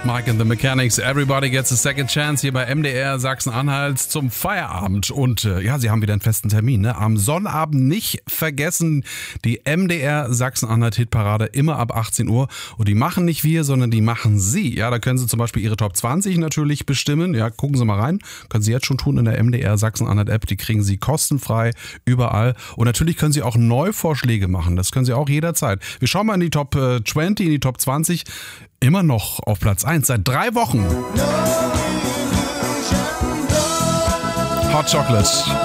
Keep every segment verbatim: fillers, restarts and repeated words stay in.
Mike and the Mechanics, Everybody Gets a Second Chance hier bei M D R Sachsen-Anhalt zum Feierabend. Und äh, ja, Sie haben wieder einen festen Termin, ne? Am Sonnabend nicht vergessen, die M D R Sachsen-Anhalt Hitparade immer ab achtzehn Uhr. Und die machen nicht wir, sondern die machen Sie. Ja, da können Sie zum Beispiel Ihre Top zwanzig natürlich bestimmen. Ja, gucken Sie mal rein. Können Sie jetzt schon tun in der M D R Sachsen-Anhalt App. Die kriegen Sie kostenfrei überall. Und natürlich können Sie auch Neuvorschläge machen. Das können Sie auch jederzeit. Wir schauen mal in die Top zwanzig, in die Top zwanzig. Immer noch auf Platz eins seit drei Wochen. Hot Chocolate.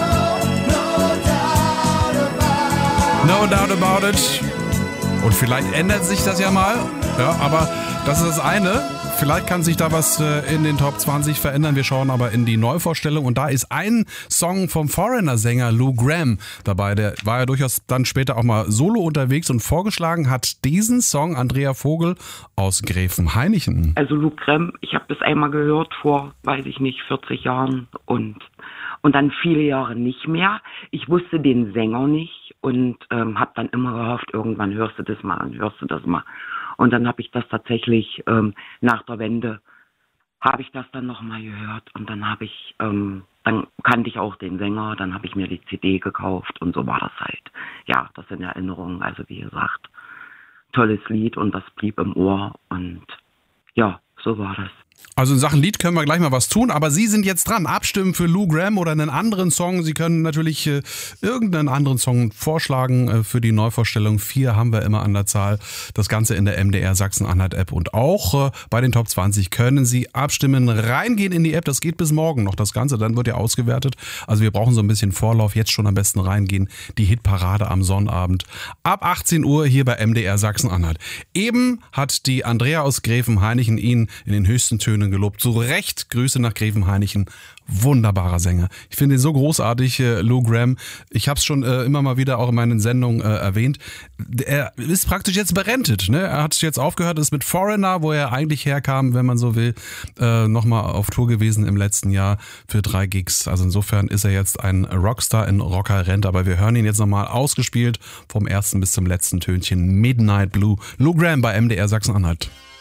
No doubt about it. Und vielleicht ändert sich das ja mal. Ja, aber das ist das eine. Vielleicht kann sich da was in den Top zwanzig verändern. Wir schauen aber in die Neuvorstellung. Und da ist ein Song vom Foreigner-Sänger Lou Gramm dabei. Der war ja durchaus dann später auch mal solo unterwegs und vorgeschlagen hat diesen Song Andrea Vogel aus Gräfenhainichen. Also Lou Gramm, ich habe das einmal gehört vor, weiß ich nicht, vierzig Jahren und, und dann viele Jahre nicht mehr. Ich wusste den Sänger nicht und ähm, habe dann immer gehofft, irgendwann hörst du das mal an, hörst du das mal. Und dann habe ich das tatsächlich ähm, nach der Wende, habe ich das dann nochmal gehört. Und dann habe ich, ähm, dann kannte ich auch den Sänger, dann habe ich mir die C D gekauft und so war das halt. Ja, das sind Erinnerungen, also wie gesagt, tolles Lied und das blieb im Ohr und ja, so war das. Also in Sachen Lied können wir gleich mal was tun, aber Sie sind jetzt dran. Abstimmen für Lou Gramm oder einen anderen Song. Sie können natürlich äh, irgendeinen anderen Song vorschlagen äh, für die Neuvorstellung. Vier haben wir immer an der Zahl. Das Ganze in der M D R Sachsen-Anhalt App. Und auch äh, bei den Top zwanzig können Sie abstimmen. Reingehen in die App. Das geht bis morgen noch das Ganze. Dann wird ja ausgewertet. Also wir brauchen so ein bisschen Vorlauf. Jetzt schon am besten reingehen. Die Hitparade am Sonnabend. Ab achtzehn Uhr hier bei M D R Sachsen-Anhalt. Eben hat die Andrea aus Gräfenhainichen ihn in den höchsten Tönen gelobt. Zu Recht, Grüße nach Gräfenhainichen. Wunderbarer Sänger. Ich finde ihn so großartig, äh, Lou Gramm. Ich habe es schon äh, immer mal wieder auch in meinen Sendungen äh, erwähnt. Er ist praktisch jetzt berentet. Ne? Er hat jetzt aufgehört, ist mit Foreigner, wo er eigentlich herkam, wenn man so will, äh, nochmal auf Tour gewesen im letzten Jahr für drei Gigs. Also insofern ist er jetzt ein Rockstar in Rockerrente. Aber wir hören ihn jetzt nochmal ausgespielt vom ersten bis zum letzten Tönchen. Midnight Blue. Lou Gramm bei M D R Sachsen-Anhalt.